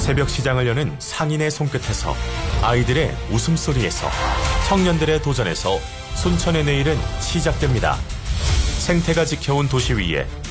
새벽 시장을 여는 상인의 손끝에서, 아이들의 웃음소리에서, 청년들의 도전에서 순천의 내일은 시작됩니다. 생태가 지켜온 도시 위에